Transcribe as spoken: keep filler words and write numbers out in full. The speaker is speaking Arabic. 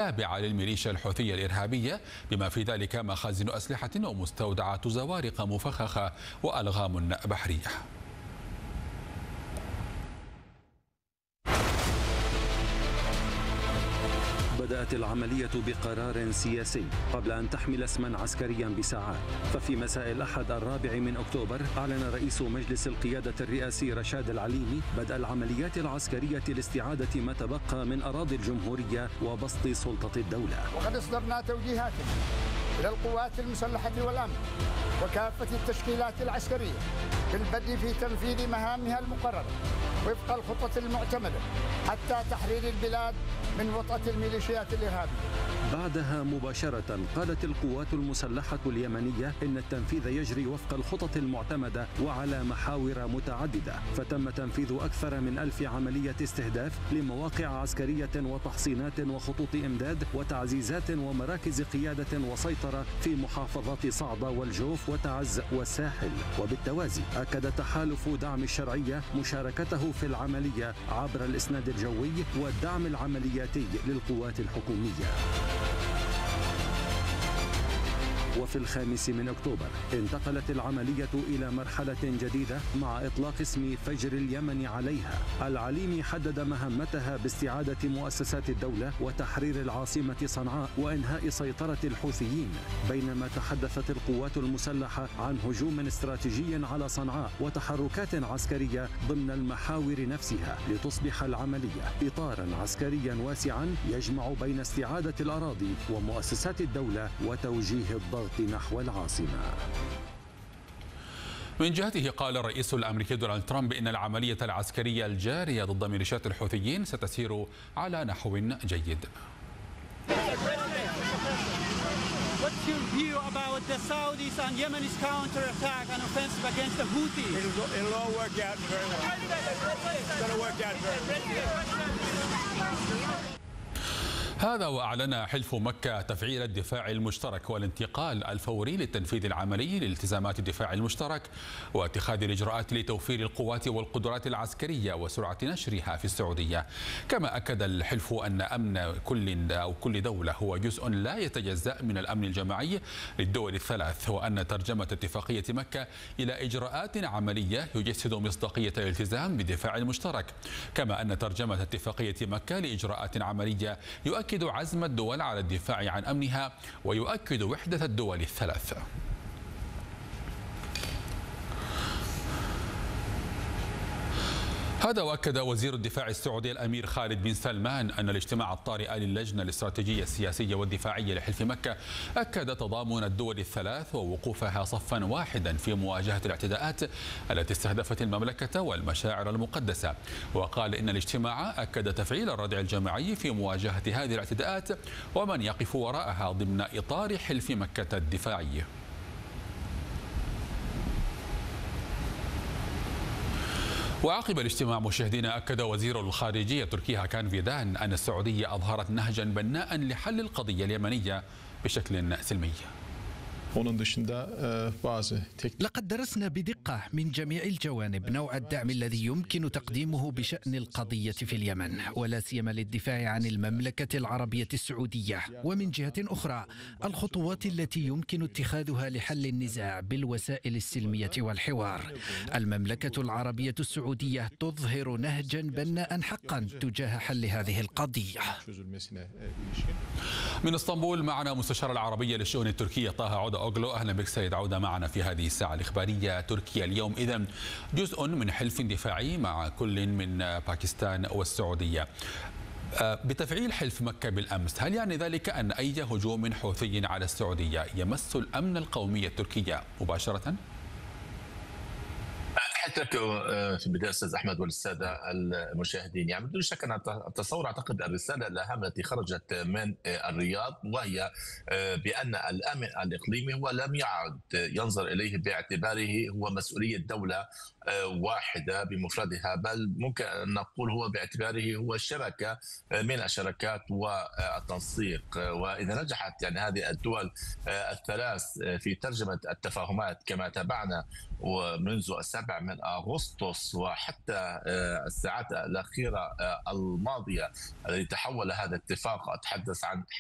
تابعة للميليشيا الحوثية الإرهابية، بما في ذلك مخازن أسلحة ومستودعات زوارق مفخخة وألغام بحرية. بدأت العملية بقرار سياسي قبل أن تحمل اسما عسكريا بساعات. ففي مساء الأحد الرابع من أكتوبر أعلن رئيس مجلس القيادة الرئاسي رشاد العليمي بدء العمليات العسكرية لاستعادة ما تبقى من أراضي الجمهورية وبسط سلطة الدولة. وقد أصدرنا توجيهات إلى القوات المسلحة والأمن وكافة التشكيلات العسكرية بالبدء في تنفيذ مهامها المقررة وفق الخطة المعتمدة حتى تحرير البلاد من وطأة الميليشيات الإرهابية. بعدها مباشرة قالت القوات المسلحة اليمنية إن التنفيذ يجري وفق الخطط المعتمدة وعلى محاور متعددة، فتم تنفيذ أكثر من ألف عملية استهداف لمواقع عسكرية وتحصينات وخطوط إمداد وتعزيزات ومراكز قيادة وسيطرة في محافظات صعدة والجوف وتعز والساحل. وبالتوازي أكد تحالف دعم الشرعية مشاركته في العملية عبر الإسناد الجوي والدعم العملياتي للقوات الحكومية. وفي الخامس من أكتوبر انتقلت العملية إلى مرحلة جديدة مع إطلاق اسم فجر اليمن عليها. العليمي حدد مهمتها باستعادة مؤسسات الدولة وتحرير العاصمة صنعاء وإنهاء سيطرة الحوثيين، بينما تحدثت القوات المسلحة عن هجوم استراتيجي على صنعاء وتحركات عسكرية ضمن المحاور نفسها، لتصبح العملية إطارا عسكريا واسعا يجمع بين استعادة الأراضي ومؤسسات الدولة وتوجيه الضغط نحو العاصمة. من جهته قال الرئيس الأمريكي دونالد ترامب إن العملية العسكرية الجارية ضد ميليشيات الحوثيين ستسير على نحو جيد. What's your view about the Saudis and Yemenis counterattack and offensive against the Houthis? It'll, it'll all work out very well. It's going to work out very well. هذا وأعلن حلف مكة تفعيل الدفاع المشترك والانتقال الفوري للتنفيذ العملي لالتزامات الدفاع المشترك واتخاذ الإجراءات لتوفير القوات والقدرات العسكرية وسرعة نشرها في السعودية. كما أكد الحلف أن أمن كل أو كل دولة هو جزء لا يتجزأ من الأمن الجماعي للدول الثلاث، وأن ترجمة اتفاقية مكة إلى إجراءات عملية يجسد مصداقية الالتزام بالدفاع المشترك. كما أن ترجمة اتفاقية مكة لإجراءات عملية يؤكد يؤكد عزم الدول على الدفاع عن أمنها ويؤكد وحدة الدول الثلاث. هذا وأكد وزير الدفاع السعودي الأمير خالد بن سلمان أن الاجتماع الطارئ للجنة الاستراتيجية السياسية والدفاعية لحلف مكة أكد تضامن الدول الثلاث ووقوفها صفا واحدا في مواجهة الاعتداءات التي استهدفت المملكة والمشاعر المقدسة. وقال إن الاجتماع أكد تفعيل الردع الجماعي في مواجهة هذه الاعتداءات ومن يقف وراءها ضمن إطار حلف مكة الدفاعي. وعقب الاجتماع مشاهدينا أكد وزير الخارجية التركي هاكان فيدان أن السعودية أظهرت نهجا بناء لحل القضية اليمنية بشكل سلمي. لقد درسنا بدقة من جميع الجوانب نوع الدعم الذي يمكن تقديمه بشأن القضية في اليمن، ولا سيما للدفاع عن المملكة العربية السعودية، ومن جهة أخرى الخطوات التي يمكن اتخاذها لحل النزاع بالوسائل السلمية والحوار. المملكة العربية السعودية تظهر نهجا بناء حقا تجاه حل هذه القضية. من اسطنبول معنا مستشار العربية للشؤون التركية طه عودة أوغلو. أهلا بك سيد عودة معنا في هذه الساعة الإخبارية. تركيا اليوم إذن جزء من حلف دفاعي مع كل من باكستان والسعودية. بتفعيل حلف مكة بالأمس، هل يعني ذلك أن أي هجوم حوثي على السعودية يمس الأمن القومي التركي مباشرة؟ تحياتي لك في البدايه استاذ احمد وللساده المشاهدين. يعني بدون شك انا اتصور اعتقد الرساله الاهم التي خرجت من الرياض وهي بان الامن الاقليمي هو لم يعد ينظر اليه باعتباره هو مسؤوليه دوله واحده بمفردها، بل ممكن ان نقول هو باعتباره هو شبكه من الشراكات والتنسيق. واذا نجحت يعني هذه الدول الثلاث في ترجمه التفاهمات كما تابعنا ومنذ السابع من أغسطس وحتى الساعات الأخيرة الماضية التي تحول هذا الاتفاق، أتحدث عن